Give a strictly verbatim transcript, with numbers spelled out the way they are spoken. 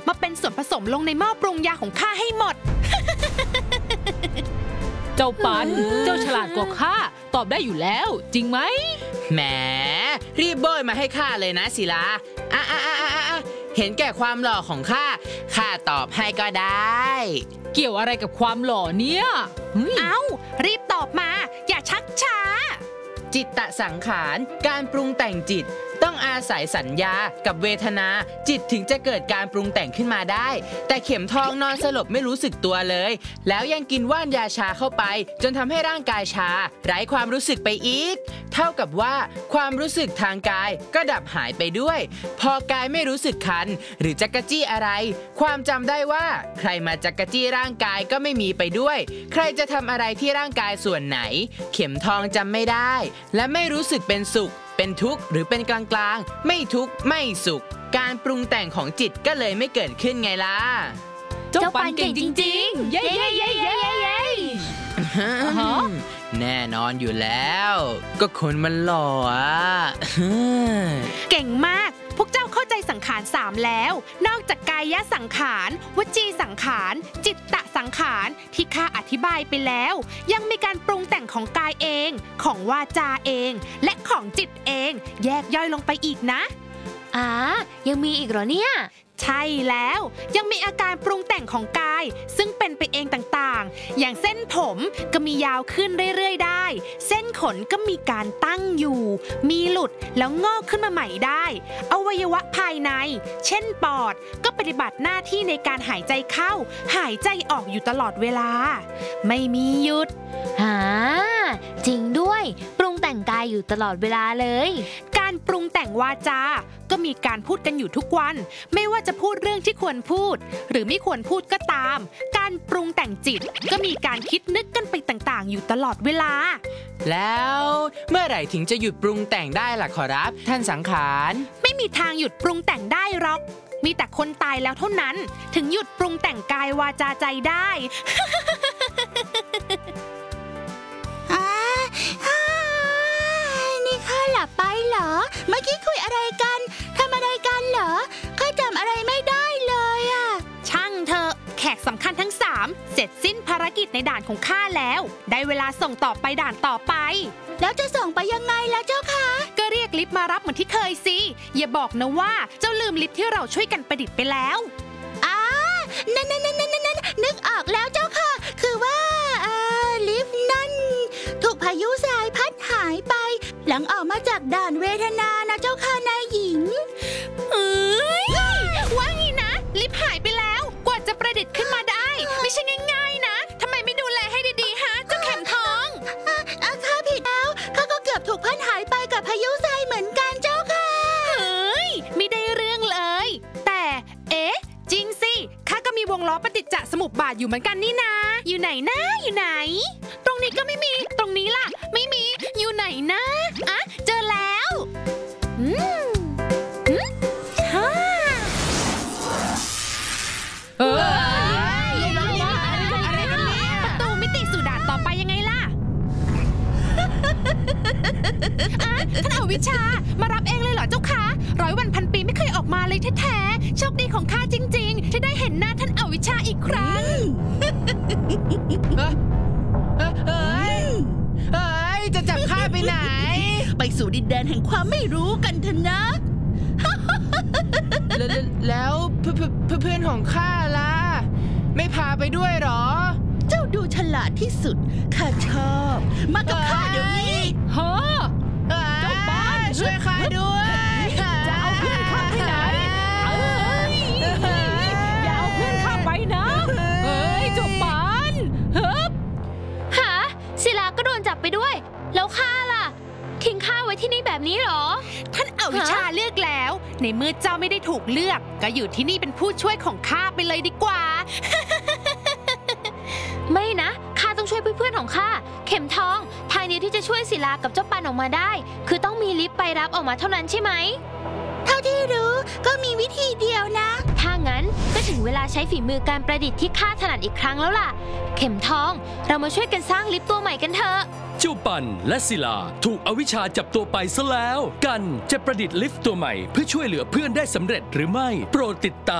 มาเป็นส่วนผสมลงในหม้อปรุงยาของข้าให้หมดเจ้าปันเจ้าฉลาดกว่าข้าตอบได้อยู่แล้วจริงไหมแหมรีบโบยมาให้ข้าเลยนะศิลาอ่ะอ่ะอ่ะอ่ะเห็นแก่ความหล่อของข้าข้าตอบให้ก็ได้เกี่ยวอะไรกับความหล่อเนี่ยเอ้ารีบตอบมาอย่าชักช้าจิตตสังขารการปรุงแต่งจิตต้องอาศัยสัญญากับเวทนาจิตถึงจะเกิดการปรุงแต่งขึ้นมาได้แต่เข็มทองนอนสลบไม่รู้สึกตัวเลยแล้วยังกินว่านยาชาเข้าไปจนทำให้ร่างกายชาไร้ความรู้สึกไปอีกเท่ากับว่าความรู้สึกทางกายก็ดับหายไปด้วยพอกายไม่รู้สึกคันหรือจักรจี้อะไรความจำได้ว่าใครมาจักรจี้ร่างกายก็ไม่มีไปด้วยใครจะทำอะไรที่ร่างกายส่วนไหนเข็มทองจำไม่ได้และไม่รู้สึกเป็นสุขเป็นทุกข์หรือเป็นกลางๆไม่ทุกข์ไม่สุขการปรุงแต่งของจิตก็เลยไม่เกิดขึ้นไงล่ะเจ้าปันเก่งจริงๆเย้เย้เย้เย้เย้แน่นอนอยู่แล้วก็คนมันหล่อเก่งมากพวกเจ้าเข้าใจสังขารสามแล้วนอกจากกายสังขารวจีสังขารจิตตสังขารที่ข้าอธิบายไปแล้วยังมีการปรุงแต่งของกายเองของวาจาเองและของจิตเองแยกย่อยลงไปอีกนะอ่ายังมีอีกเหรอเนี่ยใช่แล้วยังมีอาการปรุงแต่งของกายซึ่งเป็นไปเองต่างๆอย่างเส้นผมก็มียาวขึ้นเรื่อยๆได้เส้นขนก็มีการตั้งอยู่มีหลุดแล้วงอกขึ้นมาใหม่ได้อวัยวะภายในเช่นปอดก็ปฏิบัติหน้าที่ในการหายใจเข้าหายใจออกอยู่ตลอดเวลาไม่มีหยุดหาจริงด้วยปรุงแต่งกายอยู่ตลอดเวลาเลยการปรุงแต่งวาจาก็มีการพูดกันอยู่ทุกวันไม่ว่าจะพูดเรื่องที่ควรพูดหรือไม่ควรพูดก็ตามการปรุงแต่งจิตก็มีการคิดนึกกันไปต่างๆอยู่ตลอดเวลาแล้วเมื่อไหร่ถึงจะหยุดปรุงแต่งได้ล่ะขอรับท่านสังขารไม่มีทางหยุดปรุงแต่งได้หรอกมีแต่คนตายแล้วเท่านั้นถึงหยุดปรุงแต่งกายวาจาใจได้นี่ข้าหลับไปเหรอเมื่อกี้คุยอะไรกันทำอะไรกันเหรอข้าจำอะไรไม่ได้เลยอะช่างเถอะแขกสำคัญทั้งสามเสร็จสิ้นภารกิจในด่านของข้าแล้วได้เวลาส่งต่อไปด่านต่อไปแล้วจะส่งไปยังไงล่ะเจ้าคะก็เรียกลิฟต์มารับเหมือนที่เคยสิอย่าบอกนะว่าเจ้าลืมลิฟต์ที่เราช่วยกันประดิษฐ์ไปแล้วอ่านั่นนั่นนั่นนั่นนั่นนึกออกแล้วเจ้าค่ะคือว่าลิฟต์นั่นถูกพายุทรายพัดหายไปหลังออกมาจากด่านเวทนานะเจ้าค่ะนายหญิงเอ้ยว่างี้นะลิฟต์หายไปแล้วกว่าจะประดิษฐ์ขึ้นมาได้ไม่ใช่ง่ายๆนะทำไมไม่ดูแลให้ดีๆฮะเจ้าเข็มทองข้าผิดแล้วข้าก็เกือบถูกพัดหายไปกับพายุทรายเหมือนกันเจ้าค่ะเฮ้ยไม่ได้เรื่องเลยแต่เอ๊ะจริงสิข้าก็มีวงล้อปฏิจจสมุปบาทอยู่เหมือนกันนี่นะอยู่ไหนนะอยู่ไหนตรงนี้ก็ไม่มีตรงนี้ล่ะไม่มีอยู่ไหนนะอ่ะเจอแล้วอืมอืมฮ่าเออประตูมิติสู่ด่านต่อไปยังไงล่ะอ่ะท่านอวิชชามารับเองเลยเหรอเจ้าคะร้อยวันพันปีไม่เคยออกมาเลยแท้ๆโชคดีของข้าจริงๆที่ได้เห็นหน้าท่านอวิชชาอีกครั้งเอ้ยเอ้ยจะจับข้าไปไหนไปสู่ดินแดนแห่งความไม่รู้กันเถอะนะแล้วเพื่อนของข้าล่ะไม่พาไปด้วยหรอเจ้าดูฉลาดที่สุดข้าชอบมากับข้าเดี๋ยวนี้ฮะเจ้าบ้านช่วยข้าด้วยจะเอาเพื่อนข้าไปไหนเอ้ยอย่าเอาเพื่อนข้าไปนะเฮ้ยเจ้าบ้านเฮ้ยหาศิลาก็โดนจับไปด้วยแล้วข้าล่ะทิ้งข้าไว้ที่นี่แบบนี้หรอท่านอวิชชาเลือกแล้วในเมื่อเจ้าไม่ได้ถูกเลือกก็อยู่ที่นี่เป็นผู้ช่วยของข้าไปเลยดีกว่าไม่นะข้าต้องช่วยเพื่อนๆของข้าเข็มทองทางเดียวที่จะช่วยศิลากับเจ้าปันออกมาได้คือต้องมีลิฟต์ไปรับออกมาเท่านั้นใช่ไหมเท่าที่รู้ก็มีวิธีเดียวนะถ้างั้นก็ถึงเวลาใช้ฝีมือการประดิษฐ์ที่ข้าถนัดอีกครั้งแล้วล่ะเข็มทองเรามาช่วยกันสร้างลิฟต์ตัวใหม่กันเถอะเจ้าปันและศิลาถูกอวิชชาจับตัวไปซะแล้วกันจะประดิษฐ์ลิฟต์ตัวใหม่เพื่อช่วยเหลือเพื่อนได้สำเร็จหรือไม่โปรดติดตาม